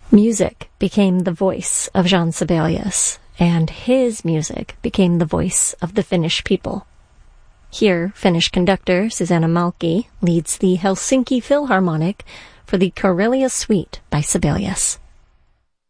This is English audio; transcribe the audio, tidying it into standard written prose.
Music became the voice of Jean Sibelius, and his music became the voice of the Finnish people. Here, Finnish conductor Susanna Malki leads the Helsinki Philharmonic for the Karelia Suite by Sibelius.